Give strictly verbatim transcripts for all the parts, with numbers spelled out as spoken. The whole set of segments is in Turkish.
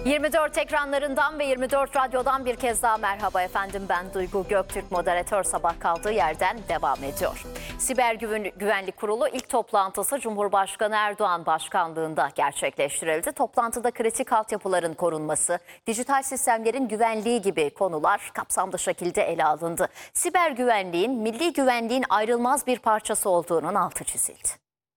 yirmi dört ekranlarından ve yirmi dört radyodan bir kez daha merhaba efendim. Ben Duygu Göktürk, moderatör sabah kaldığı yerden devam ediyor. Siber Güvenlik Kurulu ilk toplantısı Cumhurbaşkanı Erdoğan başkanlığında gerçekleştirildi. Toplantıda kritik altyapıların korunması, dijital sistemlerin güvenliği gibi konular kapsamlı şekilde ele alındı. Siber güvenliğin milli güvenliğin ayrılmaz bir parçası olduğunun altı çizildi.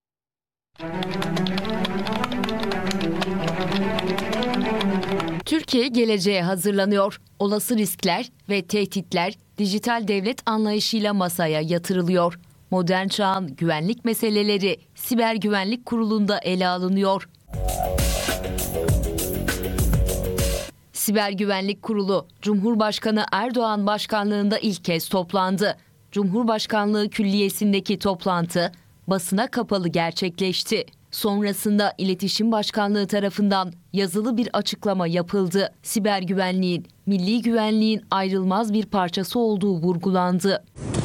Türkiye geleceğe hazırlanıyor. Olası riskler ve tehditler dijital devlet anlayışıyla masaya yatırılıyor. Modern çağın güvenlik meseleleri Siber Güvenlik Kurulu'nda ele alınıyor. Siber Güvenlik Kurulu, Cumhurbaşkanı Erdoğan başkanlığında ilk kez toplandı. Cumhurbaşkanlığı Külliyesi'ndeki toplantı basına kapalı gerçekleşti. Sonrasında İletişim Başkanlığı tarafından yazılı bir açıklama yapıldı. Siber güvenliğin, milli güvenliğin ayrılmaz bir parçası olduğu vurgulandı.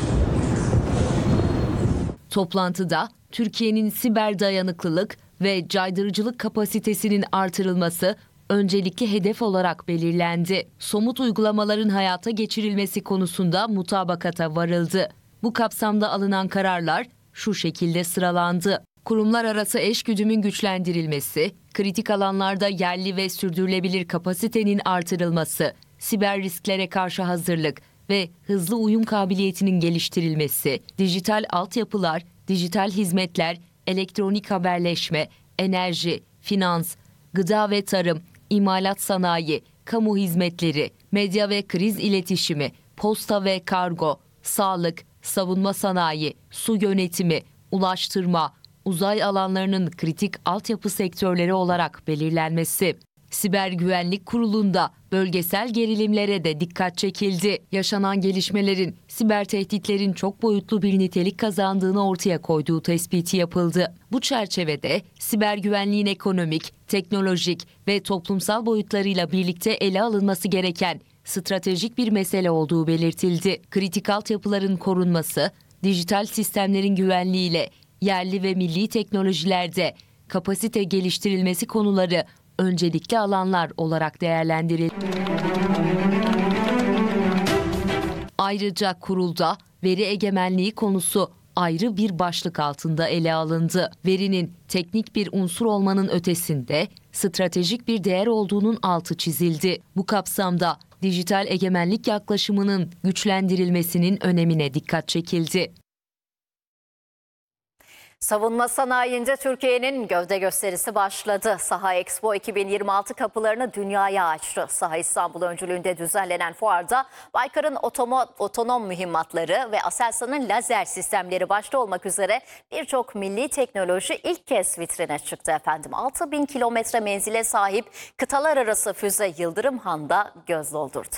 Toplantıda Türkiye'nin siber dayanıklılık ve caydırıcılık kapasitesinin artırılması öncelikli hedef olarak belirlendi. Somut uygulamaların hayata geçirilmesi konusunda mutabakata varıldı. Bu kapsamda alınan kararlar şu şekilde sıralandı. Kurumlar arası eşgüdümün güçlendirilmesi, kritik alanlarda yerli ve sürdürülebilir kapasitenin artırılması, siber risklere karşı hazırlık ve hızlı uyum kabiliyetinin geliştirilmesi, dijital altyapılar, dijital hizmetler, elektronik haberleşme, enerji, finans, gıda ve tarım, imalat sanayi, kamu hizmetleri, medya ve kriz iletişimi, posta ve kargo, sağlık, savunma sanayi, su yönetimi, ulaştırma, uzay alanlarının kritik altyapı sektörleri olarak belirlenmesi. Siber Güvenlik Kurulu'nda bölgesel gerilimlere de dikkat çekildi. Yaşanan gelişmelerin siber tehditlerin çok boyutlu bir nitelik kazandığını ortaya koyduğu tespiti yapıldı. Bu çerçevede siber güvenliğin ekonomik, teknolojik ve toplumsal boyutlarıyla birlikte ele alınması gereken stratejik bir mesele olduğu belirtildi. Kritik altyapıların korunması, dijital sistemlerin güvenliğiyle yerli ve milli teknolojilerde kapasite geliştirilmesi konuları öncelikli alanlar olarak değerlendirildi. Ayrıca kurulda veri egemenliği konusu ayrı bir başlık altında ele alındı. Verinin teknik bir unsur olmanın ötesinde stratejik bir değer olduğunun altı çizildi. Bu kapsamda dijital egemenlik yaklaşımının güçlendirilmesinin önemine dikkat çekildi. Savunma sanayinde Türkiye'nin gövde gösterisi başladı. Saha Expo iki bin yirmi altı kapılarını dünyaya açtı. Saha İstanbul öncülüğünde düzenlenen fuarda Baykar'ın otomo, otonom mühimmatları ve Aselsan'ın lazer sistemleri başta olmak üzere birçok milli teknoloji ilk kez vitrine çıktı efendim. altı bin kilometre menzile sahip kıtalar arası füze Yıldırım Han'da göz doldurdu.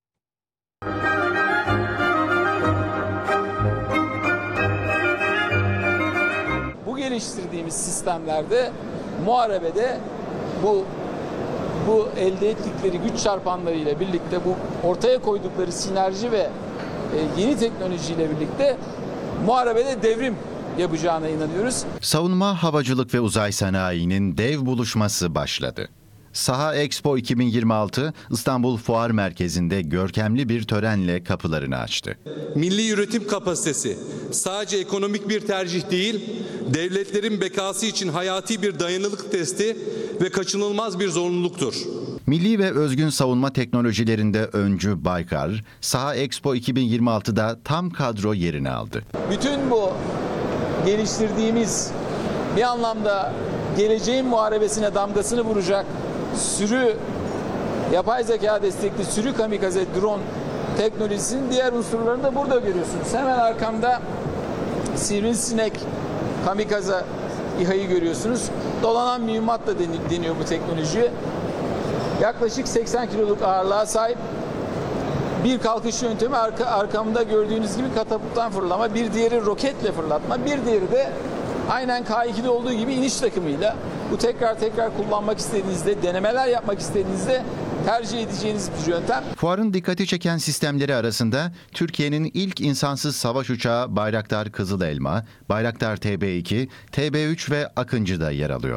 Geliştirdiğimiz sistemlerde muharebede bu bu elde ettikleri güç çarpanlarıyla birlikte bu ortaya koydukları sinerji ve e, yeni teknolojiyle birlikte muharebede devrim yapacağına inanıyoruz. Savunma, havacılık ve uzay sanayinin dev buluşması başladı. Saha Expo iki bin yirmi altı İstanbul Fuar Merkezi'nde görkemli bir törenle kapılarını açtı. Milli üretim kapasitesi sadece ekonomik bir tercih değil, devletlerin bekası için hayati bir dayanıklılık testi ve kaçınılmaz bir zorunluluktur. Milli ve özgün savunma teknolojilerinde öncü Baykar, Saha Expo iki bin yirmi altıda tam kadro yerini aldı. Bütün bu geliştirdiğimiz bir anlamda geleceğin muharebesine damgasını vuracak sürü yapay zeka destekli sürü kamikaze drone teknolojisinin diğer unsurlarını da burada görüyorsunuz. Hemen arkamda sivrisinek kamikaze İHA'yı görüyorsunuz. Dolanan mühimmat da deniyor bu teknoloji. Yaklaşık seksen kiloluk ağırlığa sahip bir kalkış yöntemi arka, arkamda gördüğünüz gibi katapulttan fırlama, bir diğeri roketle fırlatma, bir diğeri de aynen K iki'de olduğu gibi iniş takımıyla. Bu tekrar tekrar kullanmak istediğinizde, denemeler yapmak istediğinizde tercih edeceğiniz bir yöntem. Fuarın dikkati çeken sistemleri arasında Türkiye'nin ilk insansız savaş uçağı Bayraktar Kızılelma, Bayraktar T B iki, T B üç ve Akıncı da yer alıyor.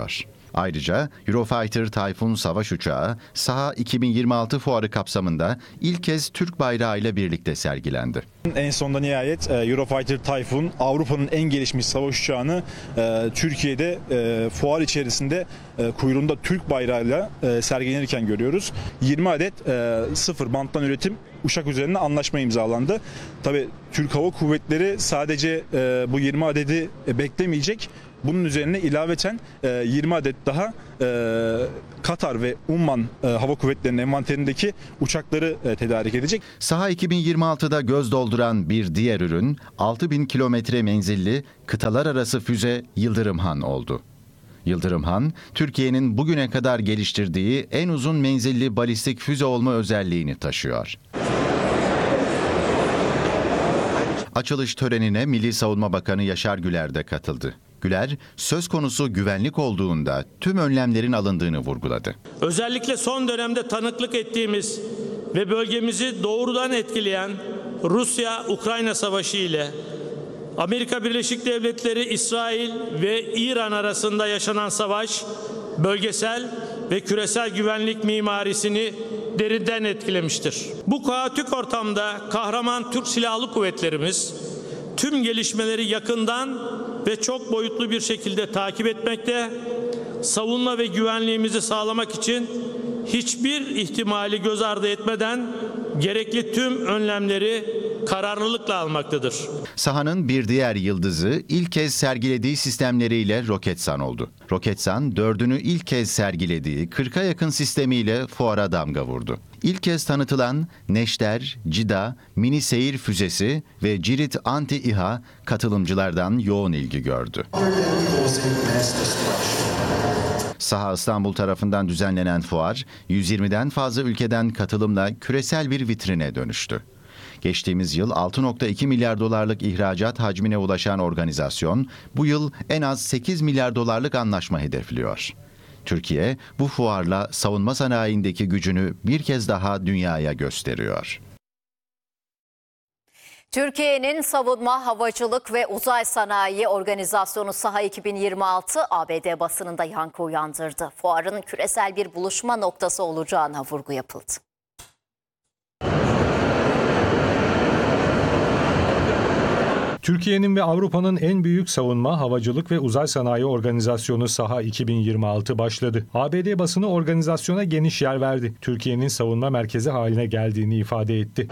Ayrıca Eurofighter Tayfun savaş uçağı Saha iki bin yirmi altı fuarı kapsamında ilk kez Türk bayrağıyla birlikte sergilendi. En sonunda nihayet Eurofighter Tayfun, Avrupa'nın en gelişmiş savaş uçağını Türkiye'de fuar içerisinde kuyruğunda Türk bayrağıyla sergilenirken görüyoruz. yirmi adet sıfır banttan üretim uçak üzerine anlaşma imzalandı. Tabii Türk Hava Kuvvetleri sadece bu yirmi adedi beklemeyecek. Bunun üzerine ilaveten yirmi adet daha Katar ve Umman Hava Kuvvetleri'nin envanterindeki uçakları tedarik edecek. Saha iki bin yirmi altıda göz dolduran bir diğer ürün altı bin kilometre menzilli kıtalar arası füze Yıldırım-Han oldu. Yıldırım-Han, Türkiye'nin bugüne kadar geliştirdiği en uzun menzilli balistik füze olma özelliğini taşıyor. Açılış törenine Milli Savunma Bakanı Yaşar Güler de katıldı. Güler, söz konusu güvenlik olduğunda tüm önlemlerin alındığını vurguladı. Özellikle son dönemde tanıklık ettiğimiz ve bölgemizi doğrudan etkileyen Rusya-Ukrayna savaşı ile Amerika Birleşik Devletleri, İsrail ve İran arasında yaşanan savaş, bölgesel ve küresel güvenlik mimarisini derinden etkilemiştir. Bu kaotik ortamda kahraman Türk Silahlı Kuvvetlerimiz tüm gelişmeleri yakından ve çok boyutlu bir şekilde takip etmekte, savunma ve güvenliğimizi sağlamak için hiçbir ihtimali göz ardı etmeden gerekli tüm önlemleri kararlılıkla almaktadır. Sahanın bir diğer yıldızı ilk kez sergilediği sistemleriyle Roketsan oldu. Roketsan dördünü ilk kez sergilediği kırka yakın sistemiyle fuara damga vurdu. İlk kez tanıtılan Neşter, Cida, Mini Seyir Füzesi ve Cirit Anti-İHA katılımcılardan yoğun ilgi gördü. Saha İstanbul tarafından düzenlenen fuar, yüz yirmiden fazla ülkeden katılımla küresel bir vitrine dönüştü. Geçtiğimiz yıl altı virgül iki milyar dolarlık ihracat hacmine ulaşan organizasyon, bu yıl en az sekiz milyar dolarlık anlaşma hedefliyor. Türkiye, bu fuarla savunma sanayindeki gücünü bir kez daha dünyaya gösteriyor. Türkiye'nin Savunma, Havacılık ve Uzay Sanayi Organizasyonu Saha iki bin yirmi altı A B D basınında yankı uyandırdı. Fuarın küresel bir buluşma noktası olacağına vurgu yapıldı. Türkiye'nin ve Avrupa'nın en büyük savunma, havacılık ve uzay sanayi organizasyonu Saha iki bin yirmi altı başladı. A B D basını organizasyona geniş yer verdi. Türkiye'nin savunma merkezi haline geldiğini ifade etti.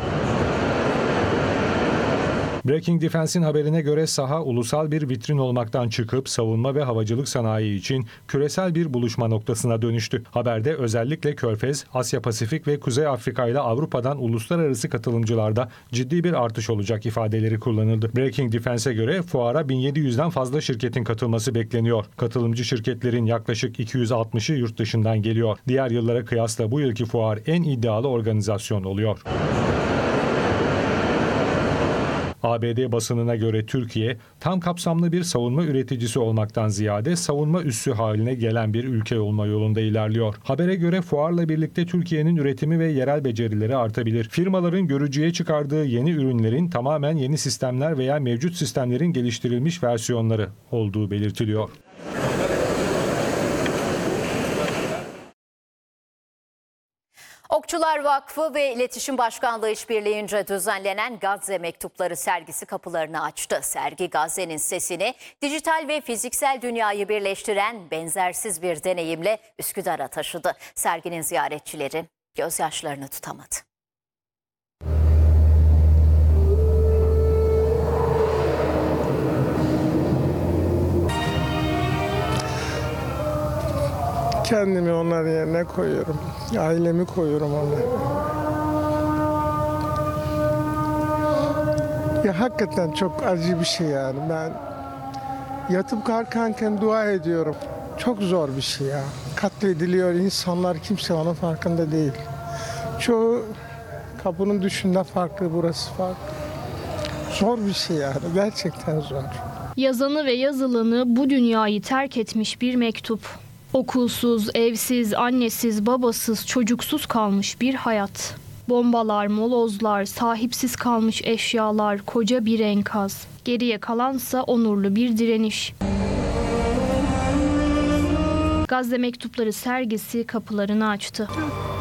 Breaking Defense'in haberine göre Saha ulusal bir vitrin olmaktan çıkıp savunma ve havacılık sanayi için küresel bir buluşma noktasına dönüştü. Haberde özellikle Körfez, Asya Pasifik ve Kuzey Afrika ile Avrupa'dan uluslararası katılımcılarda ciddi bir artış olacak ifadeleri kullanıldı. Breaking Defense'e göre fuara bin yedi yüzden fazla şirketin katılması bekleniyor. Katılımcı şirketlerin yaklaşık iki yüz altmışı yurt dışından geliyor. Diğer yıllara kıyasla bu yılki fuar en iddialı organizasyon oluyor. A B D basınına göre Türkiye, tam kapsamlı bir savunma üreticisi olmaktan ziyade savunma üssü haline gelen bir ülke olma yolunda ilerliyor. Habere göre fuarla birlikte Türkiye'nin üretimi ve yerel becerileri artabilir. Firmaların görücüye çıkardığı yeni ürünlerin tamamen yeni sistemler veya mevcut sistemlerin geliştirilmiş versiyonları olduğu belirtiliyor. Okçular Vakfı ve İletişim Başkanlığı işbirliğince düzenlenen Gazze Mektupları sergisi kapılarını açtı. Sergi Gazze'nin sesini dijital ve fiziksel dünyayı birleştiren benzersiz bir deneyimle Üsküdar'a taşıdı. Serginin ziyaretçileri gözyaşlarını tutamadı. Kendimi onların yerine koyuyorum. Ailemi koyuyorum onlara. Ya hakikaten çok acı bir şey yani. Ben yatıp kalkarken dua ediyorum. Çok zor bir şey ya. Katlediliyor insanlar, kimse onun farkında değil. Çoğu kapının dışında farklı, burası farklı. Zor bir şey yani, gerçekten zor. Yazanı ve yazılanı bu dünyayı terk etmiş bir mektup. Okulsuz, evsiz, annesiz, babasız, çocuksuz kalmış bir hayat. Bombalar, molozlar, sahipsiz kalmış eşyalar, koca bir enkaz. Geriye kalansa onurlu bir direniş. Gazze Mektupları sergisi kapılarını açtı.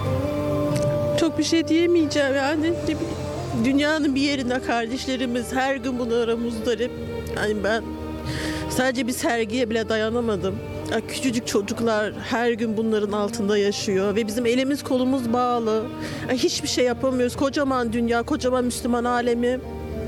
Çok bir şey diyemeyeceğim yani. Dünyanın bir yerinde kardeşlerimiz her gün bunlara muzdarip. Yani ben sadece bir sergiye bile dayanamadım. Ya küçücük çocuklar her gün bunların altında yaşıyor ve bizim elimiz kolumuz bağlı. Ya hiçbir şey yapamıyoruz. Kocaman dünya, kocaman Müslüman alemi.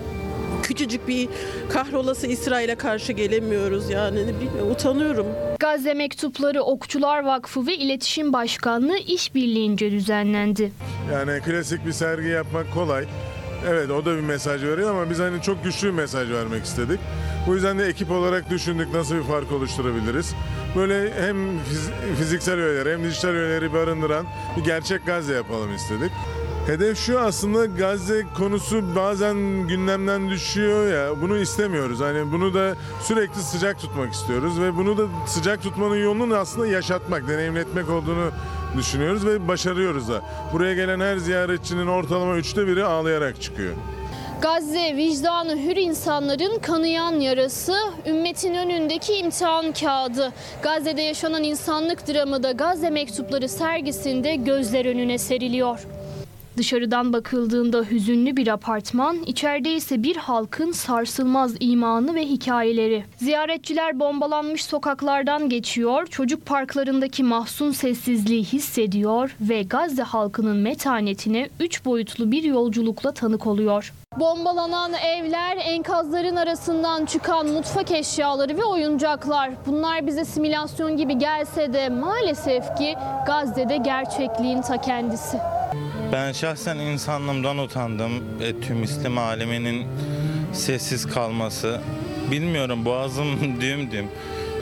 Küçücük bir kahrolası İsrail'e karşı gelemiyoruz yani. Utanıyorum. Gazze Mektupları Okçular Vakfı ve İletişim Başkanlığı işbirliğince düzenlendi. Yani klasik bir sergi yapmak kolay. Evet, o da bir mesaj veriyor ama biz hani çok güçlü bir mesaj vermek istedik. Bu yüzden de ekip olarak düşündük nasıl bir fark oluşturabiliriz. Böyle hem fiziksel öğeleri hem dijital öğeleri barındıran bir gerçek Gazze yapalım istedik. Hedef şu, aslında Gazze konusu bazen gündemden düşüyor ya, bunu istemiyoruz. Hani bunu da sürekli sıcak tutmak istiyoruz ve bunu da sıcak tutmanın yolunun aslında yaşatmak, deneyimletmek olduğunu düşünüyoruz ve başarıyoruz da. Buraya gelen her ziyaretçinin ortalama üçte biri ağlayarak çıkıyor. Gazze vicdanı hür insanların kanayan yarası, ümmetin önündeki imtihan kağıdı. Gazze'de yaşanan insanlık dramı da Gazze Mektupları sergisinde gözler önüne seriliyor. Dışarıdan bakıldığında hüzünlü bir apartman, içeride ise bir halkın sarsılmaz imanı ve hikayeleri. Ziyaretçiler bombalanmış sokaklardan geçiyor, çocuk parklarındaki mahzun sessizliği hissediyor ve Gazze halkının metanetine üç boyutlu bir yolculukla tanık oluyor. Bombalanan evler, enkazların arasından çıkan mutfak eşyaları ve oyuncaklar. Bunlar bize simülasyon gibi gelse de maalesef ki Gazze'de gerçekliğin ta kendisi. Ben şahsen insanlığımdan utandım. E, tüm İslam aleminin sessiz kalması. Bilmiyorum, boğazım düğüm düğüm.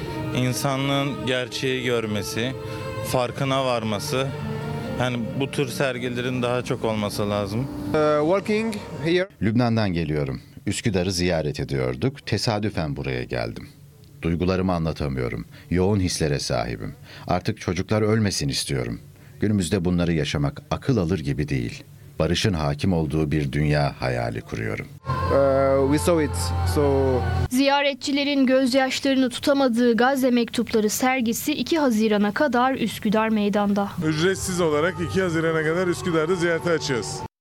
İnsanlığın gerçeği görmesi, farkına varması. Yani bu tür sergilerin daha çok olması lazım. Lübnan'dan geliyorum. Üsküdar'ı ziyaret ediyorduk. Tesadüfen buraya geldim. Duygularımı anlatamıyorum. Yoğun hislere sahibim. Artık çocuklar ölmesin istiyorum. Günümüzde bunları yaşamak akıl alır gibi değil. Barışın hakim olduğu bir dünya hayali kuruyorum. Uh, we saw it. So Ziyaretçilerin gözyaşlarını tutamadığı Gazze Mektupları sergisi iki Haziran'a kadar Üsküdar Meydan'da. Ücretsiz olarak iki Haziran'a kadar Üsküdar'da ziyarete açıyoruz.